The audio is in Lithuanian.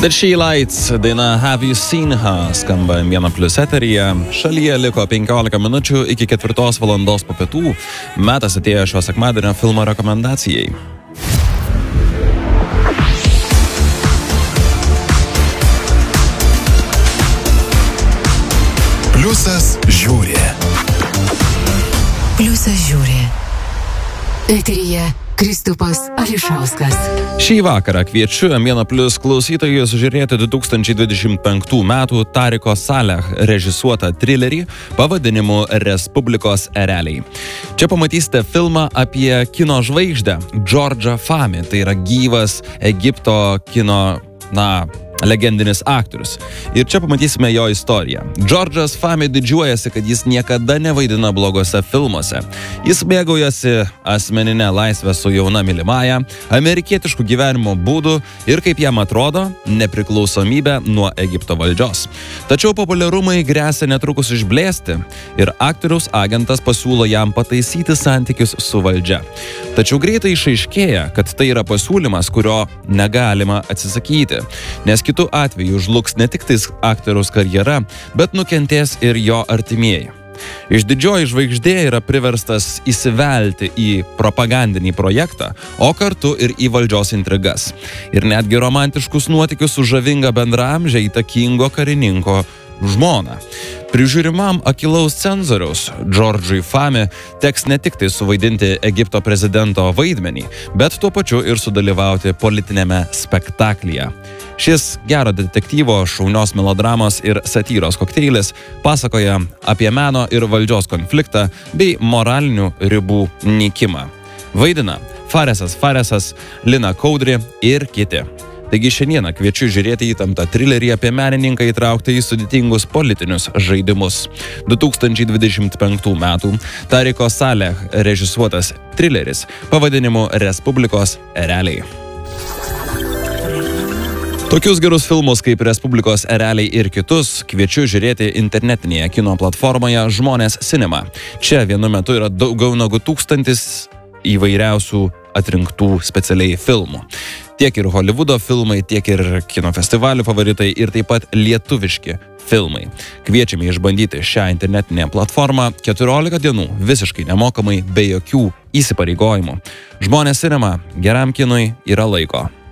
The She Lights daina Have You Seen Her skamba M1+ eteryje. Šalyje liko 15 minučių iki 4 valandos po pietų. Metas atėjo šio sekmadienio filmo rekomendacijai. Pliusas žiūri. Pliusas žiūri. Eteryje Kristupas Ališauskas. Šį vakarą kviečiu M1+ klausytojus žiūrėti 2025 metų Tariko Saleh režisuotą trilerį pavadinimu Respublikos ereliai. Čia pamatysite filmą apie kino žvaigždę Džordžą Fahmy. Tai yra gyvas Egipto kino, legendinis aktorius. Ir čia pamatysime jo istoriją. Džordžas Fahmy didžiuojasi, kad jis niekada nevaidina blogose filmuose. Jis mėgaujasi asmeninę laisvę su jauna mylimąja, amerikietiškų gyvenimo būdų ir, kaip jam atrodo, nepriklausomybę nuo Egipto valdžios. Tačiau populiarumai gresia netrukus išblėsti ir aktoriaus agentas pasiūlo jam pataisyti santykius su valdžia. Tačiau greitai išaiškėja, kad tai yra pasiūlymas, kurio negalima atsisakyti, nes kitų atveju žlugs ne tik tais aktoriaus karjera, bet nukentės ir jo artimieji. Išdidžioji žvaigždė yra priverstas įsivelti į propagandinį projektą, o kartu ir į valdžios intrigas. Ir netgi romantiškus nuotykius su žavinga bendraamžė įtakingo karininko žmona. Prižiūrimam akylaus cenzoriaus Džordžui Fahmy teks ne tik tai suvaidinti Egipto prezidento vaidmenį, bet tuo pačiu ir sudalyvauti politinėme spektaklyje. Šis gero detektyvo, šaunios melodramos ir satyros kokteilis pasakoja apie meno ir valdžios konfliktą bei moralinių ribų nykimą. Vaidina Faresas, Lina Kaudri ir kiti. Taigi šiandieną kviečiu žiūrėti įtemptą trilerį apie menininką įtrauktą į sudėtingus politinius žaidimus. 2025 metų Tariko Saleh režisuotas trileris pavadinimu Respublikos ereliai. Tokius gerus filmus kaip Respublikos ereliai ir kitus kviečiu žiūrėti internetinėje kino platformoje Žmonės Cinema. Čia vienu metu yra daugiau negu 1000 įvairiausių atrinktų specialiai filmų. Tiek ir Hollywoodo filmai, tiek ir kino festivalių favoritai ir taip pat lietuviški filmai. Kviečiame išbandyti šią internetinę platformą 14 dienų visiškai nemokamai be jokių įsipareigojimų. Žmonės Cinema, geram kinui yra laiko.